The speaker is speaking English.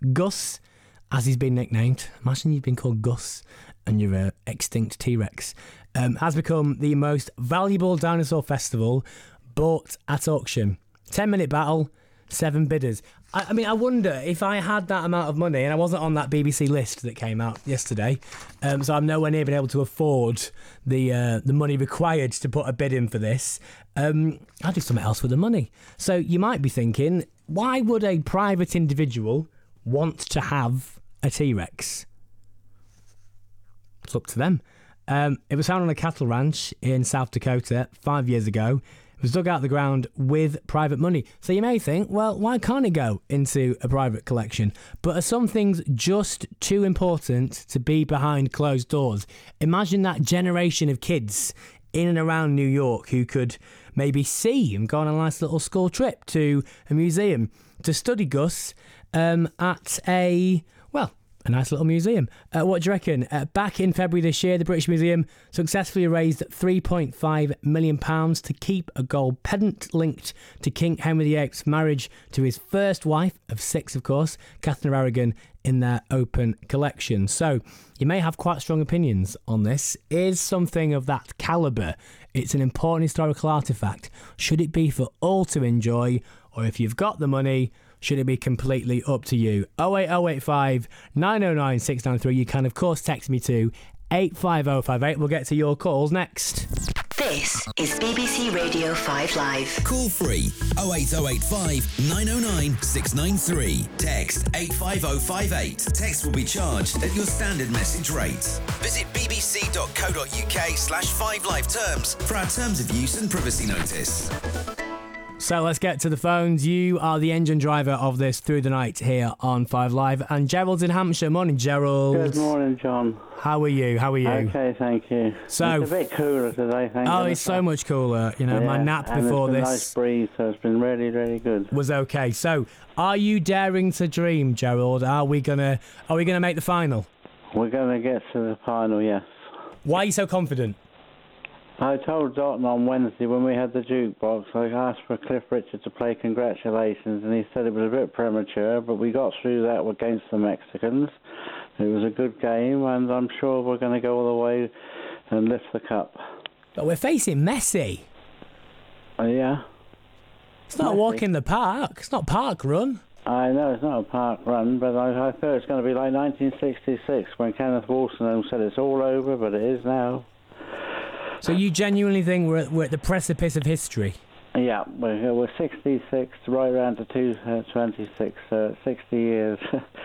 Gus, as he's been nicknamed, imagine you've been called Gus and you're an extinct T-Rex, has become the most valuable dinosaur festival bought at auction. 10-minute battle, 7 bidders. I mean, I wonder if I had that amount of money, and I wasn't on that BBC list that came out yesterday, so I'm nowhere near being able to afford the money required to put a bid in for this. I'll do something else with the money. So you might be thinking, why would a private individual want to have a T-Rex? It's up to them. It was found on a cattle ranch in South Dakota 5 years ago. It was dug out of the ground with private money. So you may think, well, why can't it go into a private collection? But are some things just too important to be behind closed doors? Imagine that generation of kids in and around New York who could maybe see and go on a nice little school trip to a museum to study Gus at a nice little museum. What do you reckon? Back in February this year, the British Museum successfully raised £3.5 million to keep a gold pendant linked to King Henry VIII's marriage to his first wife, of 6 of course, Catherine of Aragon, in their open collection. So you may have quite strong opinions on this. Is something of that calibre? It's an important historical artefact. Should it be for all to enjoy, or if you've got the money, should it be completely up to you? 08085 909 693. You can, of course, text me to 85058. We'll get to your calls next. This is BBC Radio 5 Live. Call free 08085 909 693. Text 85058. Text will be charged at your standard message rate. Visit bbc.co.uk/5live terms for our terms of use and privacy notice. So let's get to the phones. You are the engine driver of this through the night here on 5 Live. And Gerald's in Hampshire. Morning, Gerald. Good morning, John. How are you? Okay, thank you. So, it's a bit cooler today, thank you. Oh, it's so much cooler. You know, my nap before this. It's a nice breeze, so it's been really, really good. Was okay. So, are you daring to dream, Gerald? Are we gonna make the final? We're gonna get to the final, yes. Why are you so confident? I told Dalton on Wednesday when we had the jukebox, I asked for Cliff Richard to play Congratulations, and he said it was a bit premature, but we got through that against the Mexicans. It was a good game, and I'm sure we're going to go all the way and lift the cup. But we're facing Messi. Yeah. It's not a walk in the park. It's not park run. I know it's not a park run, but I thought it's going to be like 1966 when Kenneth Wolstenholme said it's all over, but it is now. So you genuinely think we're at the precipice of history? Yeah, we're 66 right around to 226, 60 years.